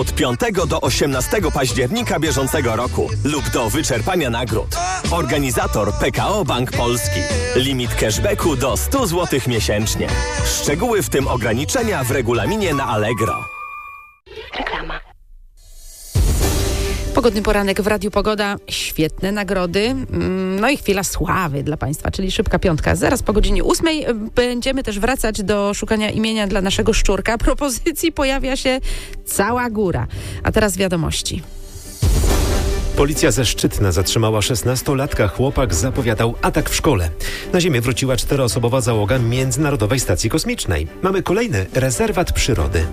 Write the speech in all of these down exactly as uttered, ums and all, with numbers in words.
Od piątego do osiemnastego października bieżącego roku lub do wyczerpania nagród. Organizator P K O Bank Polski. Limit cashbacku do sto złotych miesięcznie. Szczegóły w tym ograniczenia w regulaminie na Allegro. Reklama. Pogodny poranek w Radiu Pogoda. Świetne nagrody. No i chwila sławy dla Państwa, czyli szybka piątka. Zaraz po godzinie ósmej będziemy też wracać do szukania imienia dla naszego szczurka. Propozycji pojawia się cała góra. A teraz wiadomości. Policja ze Szczytna zatrzymała szesnastolatka. Chłopak zapowiadał atak w szkole. Na ziemię wróciła czteroosobowa załoga Międzynarodowej Stacji Kosmicznej. Mamy kolejny rezerwat przyrody.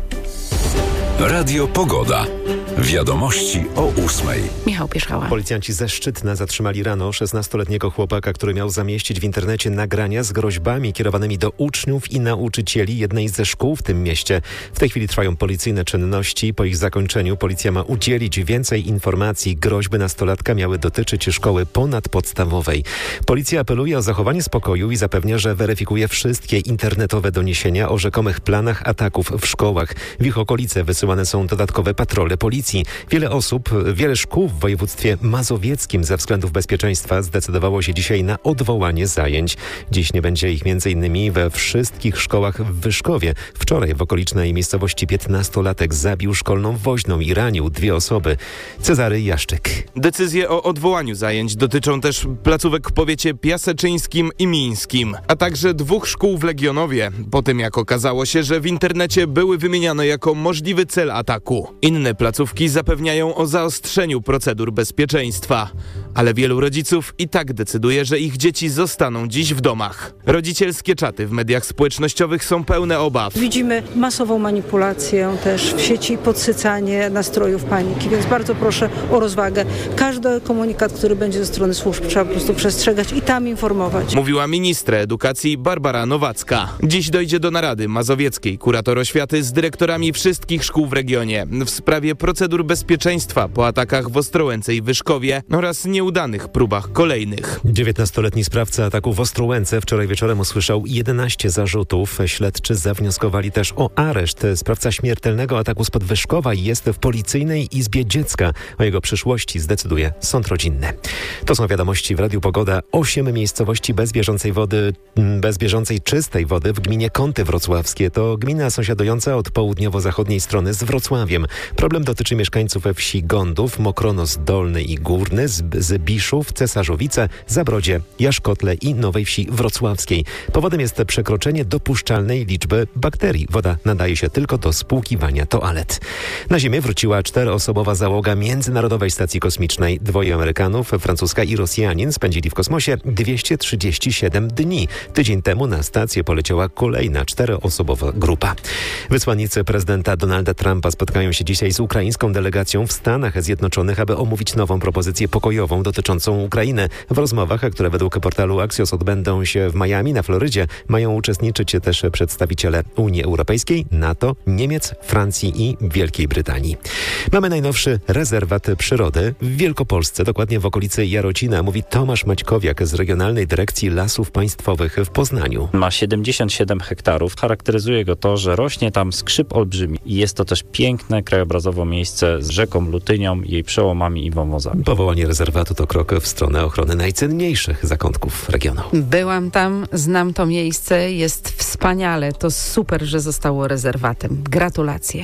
Radio Pogoda. Wiadomości o ósmej. Michał Pierzchała. Policjanci ze Szczytna zatrzymali rano szesnastoletniego chłopaka, który miał zamieścić w internecie nagrania z groźbami kierowanymi do uczniów i nauczycieli jednej ze szkół w tym mieście. W tej chwili trwają policyjne czynności. Po ich zakończeniu policja ma udzielić więcej informacji. Groźby nastolatka miały dotyczyć szkoły ponadpodstawowej. Policja apeluje o zachowanie spokoju i zapewnia, że weryfikuje wszystkie internetowe doniesienia o rzekomych planach ataków w szkołach. W ich okolice wysyłane są dodatkowe patrole policji. Wiele osób, wiele szkół w województwie mazowieckim ze względów bezpieczeństwa zdecydowało się dzisiaj na odwołanie zajęć. Dziś nie będzie ich między innymi we wszystkich szkołach w Wyszkowie. Wczoraj w okolicznej miejscowości piętnastolatek zabił szkolną woźną i ranił dwie osoby. Cezary Jaszczyk. Decyzje o odwołaniu zajęć dotyczą też placówek w powiecie piaseczyńskim i mińskim, a także dwóch szkół w Legionowie, po tym jak okazało się, że w internecie były wymieniane jako możliwy cel ataku. Inne placówki zapewniają o zaostrzeniu procedur bezpieczeństwa, ale wielu rodziców i tak decyduje, że ich dzieci zostaną dziś w domach. Rodzicielskie czaty w mediach społecznościowych są pełne obaw. Widzimy masową manipulację też w sieci, podsycanie nastrojów paniki, więc bardzo proszę o rozwagę. Każdy komunikat, który będzie ze strony służb, trzeba po prostu przestrzegać i tam informować. Mówiła ministra edukacji Barbara Nowacka. Dziś dojdzie do narady mazowieckiej kurator oświaty z dyrektorami wszystkich szkół w regionie w sprawie procedur bezpieczeństwa po atakach w Ostrołęce i Wyszkowie oraz nieudanych próbach kolejnych. dziewiętnastoletni sprawca ataku w Ostrołęce wczoraj wieczorem usłyszał jedenaście zarzutów. Śledczy zawnioskowali też o areszt. Sprawca śmiertelnego ataku spod Wyszkowa jest w policyjnej izbie dziecka. O jego przyszłości zdecyduje sąd rodzinny. To są wiadomości w Radiu Pogoda. Osiem miejscowości bez bieżącej wody, bez bieżącej czystej wody w gminie Kąty Wrocławskie. To gmina sąsiadująca od południowo-zachodniej strony z Wrocławiem. Problem dotyczy mieszkańców wsi Gądów, Mokronos Dolny i Górny, Zbyszów, Cesarzowice, Zabrodzie, Jaszkotle i Nowej Wsi Wrocławskiej. Powodem jest przekroczenie dopuszczalnej liczby bakterii. Woda nadaje się tylko do spłukiwania toalet. Na Ziemię wróciła czteroosobowa załoga Międzynarodowej Stacji Kosmicznej. Dwoje Amerykanów, Francuska i Rosjanin spędzili w kosmosie dwieście trzydzieści siedem dni. Tydzień temu na stację poleciała kolejna czteroosobowa grupa. Wysłannicy prezydenta Donalda Trumpa spotkają się dzisiaj z ukraińską delegacją w Stanach Zjednoczonych, aby omówić nową propozycję pokojową dotyczącą Ukrainy. W rozmowach, które według portalu Axios odbędą się w Miami na Florydzie, mają uczestniczyć też przedstawiciele Unii Europejskiej, NATO, Niemiec, Francji i Wielkiej Brytanii. Mamy najnowszy rezerwat przyrody w Wielkopolsce, dokładnie w okolicy Jarocina, mówi Tomasz Maćkowiak z Regionalnej Dyrekcji Lasów Państwowych w Poznaniu. Ma siedemdziesiąt siedem hektarów. Charakteryzuje go to, że rośnie tam skrzyp olbrzymi. I jest to też piękne, krajobrazowo miejsce z rzeką Lutynią, jej przełomami i wąwozami. Powołanie rezerwatu to krok w stronę ochrony najcenniejszych zakątków regionu. Byłam tam, znam to miejsce, jest wspaniale. To super, że zostało rezerwatem. Gratulacje.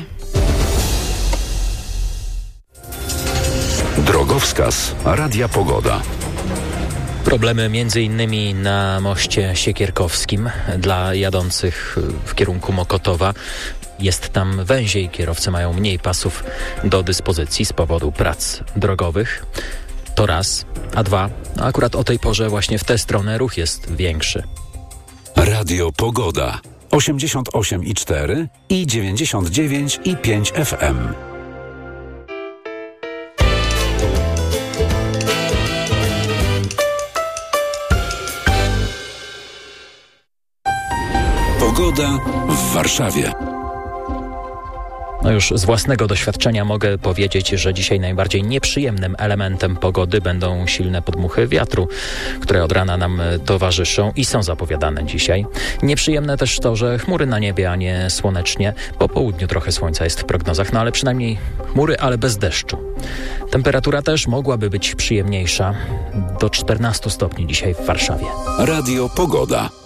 Drogowskaz Radia Pogoda. Problemy między innymi na moście Siekierkowskim dla jadących w kierunku Mokotowa. Jest tam węziej, kierowcy mają mniej pasów do dyspozycji z powodu prac drogowych. To raz, a dwa, akurat o tej porze właśnie w tę stronę ruch jest większy. Radio Pogoda. osiemdziesiąt osiem i cztery i dziewięćdziesiąt dziewięć i pięć F M. Pogoda w Warszawie. No już z własnego doświadczenia mogę powiedzieć, że dzisiaj najbardziej nieprzyjemnym elementem pogody będą silne podmuchy wiatru, które od rana nam towarzyszą i są zapowiadane dzisiaj. Nieprzyjemne też to, że chmury na niebie, a nie słonecznie. Po południu trochę słońca jest w prognozach, no ale przynajmniej chmury, ale bez deszczu. Temperatura też mogłaby być przyjemniejsza. Do czternastu stopni dzisiaj w Warszawie. Radio Pogoda.